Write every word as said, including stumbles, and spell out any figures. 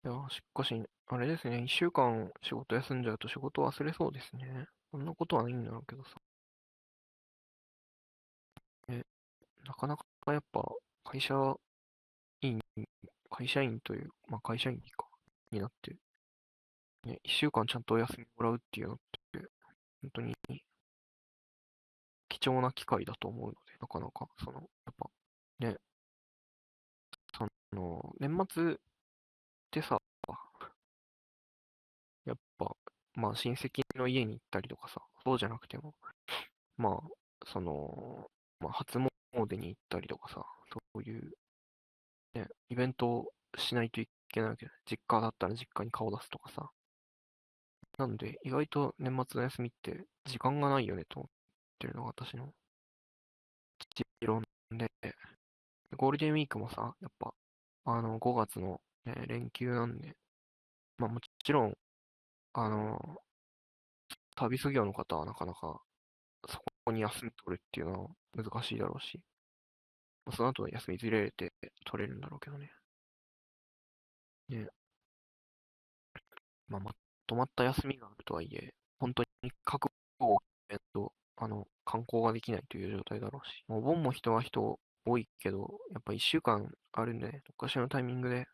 いや、しかし、あれですね、一週間仕事休んじゃうと仕事忘れそうですね。そんなことはないんだろうけどさ。え、なかなかやっぱ会社員、会社員という、まあ会社員か、になって、ね、一週間ちゃんとお休みもらうっていうのって、本当に貴重な機会だと思うので、なかなか、その、やっぱ、ね、その、年末ってさ、やっぱ、まあ親戚の家に行ったりとかさ、そうじゃなくても、まあ、その、まあ、初詣に行ったりとかさ、そういうね、イベントをしないといけないわけど、実家だったら実家に顔出すとかさ。なので、意外と年末の休みって時間がないよねと思ってるのが私の持論で、ゴールデンウィークもさ、やっぱ、あの、ごがつの、ね、連休なんで、まあもちろん、あの、サービス業の方はなかなかそこに休み取るっていうのは難しいだろうし、まあ、その後は休みずれて取れるんだろうけどね。ね、まあ、まとまった休みがあるとはいえ、本当に覚悟を決めないと、あの、観光ができないという状態だろうし、お盆も人は人多いけど、やっぱ一週間あるんでね、どっかしらのタイミングで